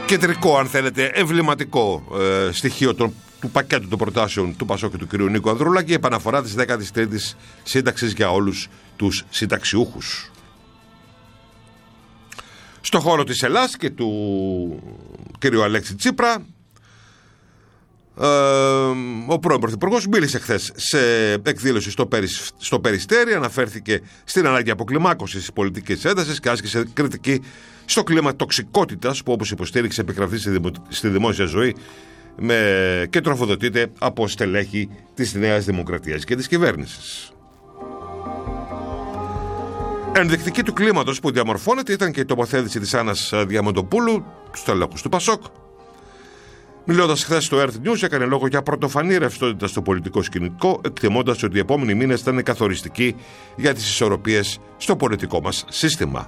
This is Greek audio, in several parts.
κεντρικό, αν θέλετε, εμβληματικό στοιχείο του πακέτου των προτάσεων του Πασόκ και του κ. Νίκου Ανδρούλα και η επαναφορά της 13ης σύνταξης για όλους τους συνταξιούχους. Στο χώρο της Ελλάς και του κ. Αλέξη Τσίπρα, ο πρώην Πρωθυπουργός μίλησε χθες σε εκδήλωση στο Περιστέρι, αναφέρθηκε στην ανάγκη αποκλιμάκωσης της πολιτικής έντασης και άσκησε κριτική στο κλίμα τοξικότητας που, όπως υποστήριξε, επικρατεί στη δημόσια ζωή και τροφοδοτείται από στελέχη της Νέας Δημοκρατίας και της κυβέρνησης. Ενδεικτική του κλίματος που διαμορφώνεται ήταν και η τοποθέτηση της Άννας Διαμαντοπούλου, στελέχους του Πασόκ. Μιλώντας χθες στο Earth News, έκανε λόγο για πρωτοφανή ρευστότητα στο πολιτικό σκηνικό, εκτιμώντας ότι οι επόμενοι μήνες θα είναι καθοριστικοί για τις ισορροπίες στο πολιτικό μας σύστημα.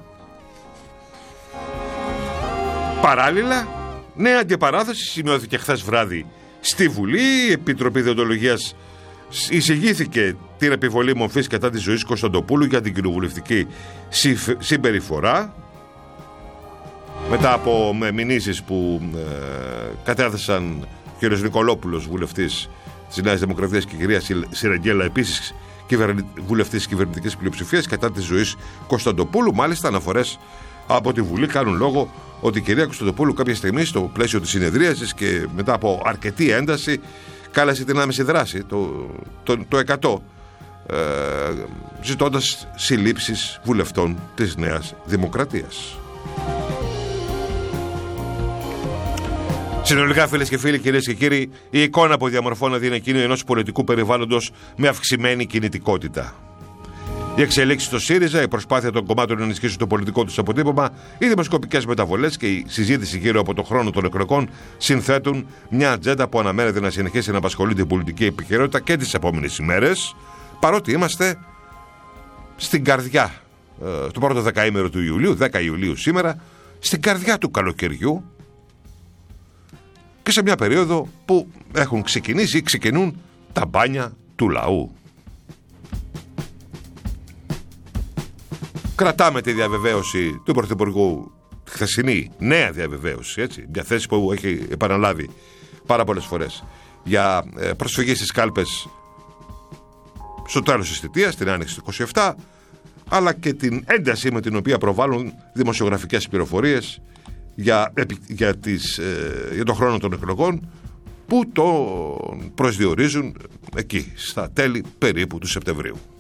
Παράλληλα, νέα αντιπαράθεση σημειώθηκε χθες βράδυ στη Βουλή. Η Επιτροπή Δεοντολογίας εισηγήθηκε την επιβολή μορφής κατά της ζωής Κωνσταντοπούλου για την κοινοβουλευτική συμπεριφορά, μετά από μηνύσεις που κατέθεσαν ο κ. Νικολόπουλος, βουλευτής της Νέας Δημοκρατίας, και η κυρία Σιραγγέλα, επίσης βουλευτής της κυβερνητικής πλειοψηφίας, κατά της ζωής Κωνσταντοπούλου. Μάλιστα, αναφορές από τη Βουλή κάνουν λόγο ότι η κυρία Κωνσταντοπούλου κάποια στιγμή στο πλαίσιο της συνεδρίασης και μετά από αρκετή ένταση κάλεσε την άμεση δράση, το 100, ζητώντας συλλήψεις βουλευτών της Νέας Δημοκρατίας. Συνολικά, φίλες και φίλοι, κυρίες και κύριοι, η εικόνα που διαμορφώνεται είναι εκείνη ενός πολιτικού περιβάλλοντος με αυξημένη κινητικότητα. Οι εξελίξεις στο ΣΥΡΙΖΑ, η προσπάθεια των κομμάτων να ενισχύσουν το πολιτικό τους αποτύπωμα, οι δημοσκοπικές μεταβολές και η συζήτηση γύρω από τον χρόνο των εκλογών συνθέτουν μια ατζέντα που αναμένεται να συνεχίσει να απασχολεί την πολιτική επικαιρότητα και τις επόμενες ημέρες, παρότι είμαστε στην καρδιά, το πρώτο δεκαήμερο του Ιουλίου, 10 Ιουλίου σήμερα, στην καρδιά του καλοκαιριού και σε μια περίοδο που έχουν ξεκινήσει ή ξεκινούν τα μπάνια του λαού. Κρατάμε τη διαβεβαίωση του Πρωθυπουργού, χθεσινή νέα διαβεβαίωση, έτσι, μια θέση που έχει επαναλάβει πάρα πολλές φορές, για προσφυγή στις κάλπες στο τέλος της θητείας, την άνοιξη του 27, αλλά και την ένταση με την οποία προβάλλουν δημοσιογραφικές πληροφορίες για τον χρόνο των εκλογών, που τον προσδιορίζουν εκεί στα τέλη περίπου του Σεπτεμβρίου.